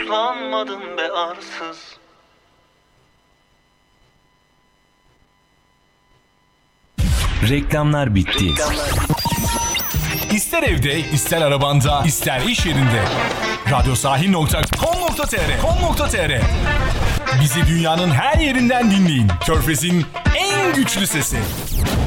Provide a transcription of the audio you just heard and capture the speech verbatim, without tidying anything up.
uslanmadın be arsız. Reklamlar bitti. İster evde, ister arabanda, ister iş yerinde. radyosahil nokta com nokta tr com nokta tr Bizi dünyanın her yerinden dinleyin. Körfez'in en güçlü sesi.